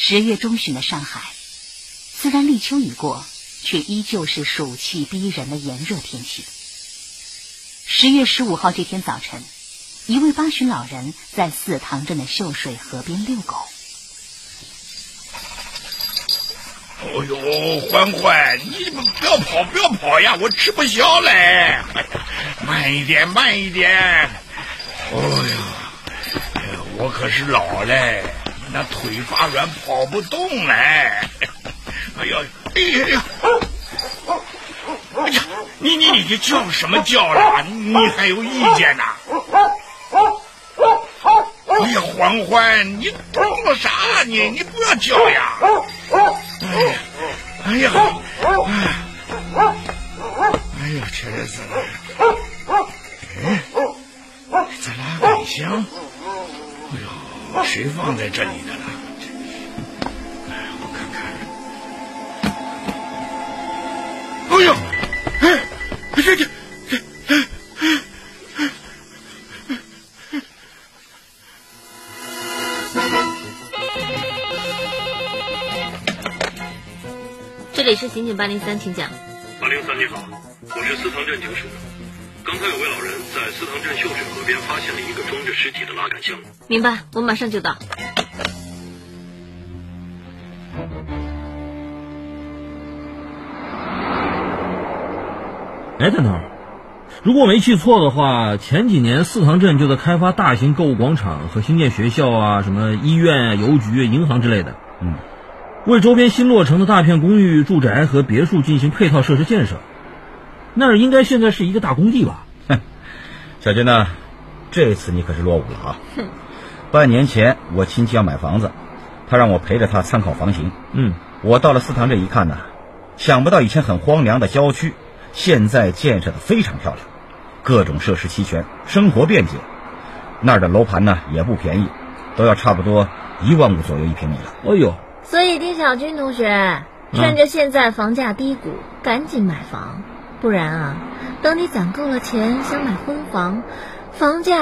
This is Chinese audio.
10月中旬的上海，虽然立秋已过，却依旧是暑气逼人的炎热天气。10月15号这天早晨，一位80老人在四塘镇的秀水河边遛狗。 哦呦，欢欢，你不要跑呀，我吃不消嘞！慢一点。哦呀，我可是老嘞，那腿发软，跑不动嘞。哎呀，你叫什么叫啦？你还有意见呐？哎呀，欢，你做啥啊你不要叫呀！哎呀，真是的！这拉杆箱，哎呦，谁放在这里的了？我看看。哎呦，这。 这里是刑警803，请讲。 803你好，我是四塘镇警署。刚才有位老人在四塘镇秀水河边发现了一个装着尸体的拉杆箱。 明白，我马上就到。 哎，等等，如果我没记错的话，前几年四塘镇就在开发大型购物广场和新建学校啊，什么医院啊、邮局、银行之类的。为周边新落成的大片公寓、住宅和别墅进行配套设施建设。那儿应该现在是一个大工地吧？ 小军呢，这次你可是落伍了啊！半年前我亲戚要买房子，他让我陪着他参考房型。我到了四塘镇一看呢，想不到以前很荒凉的郊区，现在建设的非常漂亮，各种设施齐全，生活便捷。那儿的楼盘呢也不便宜，都要差不多1万5左右1平米了。 哎呦！ 所以丁小军同学，趁着现在房价低谷，赶紧买房，不然啊，等你攒够了钱想买婚房，房价